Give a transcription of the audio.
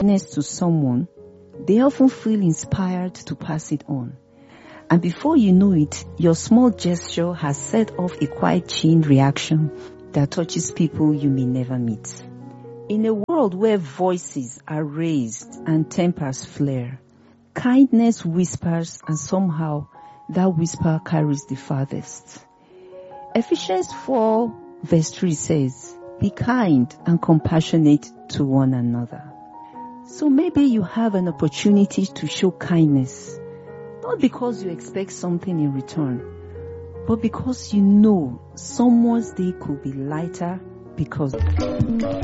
kindness to someone, they often feel inspired to pass it on. And before you know it, your small gesture has set off a quiet chain reaction that touches people you may never meet. In a world where voices are raised and tempers flare, kindness whispers, and somehow that whisper carries the farthest. Ephesians 4 verse 3 says, "Be kind and compassionate to one another." So maybe you have an opportunity to show kindness, not because you expect something in return, but because you know someone's day could be lighter because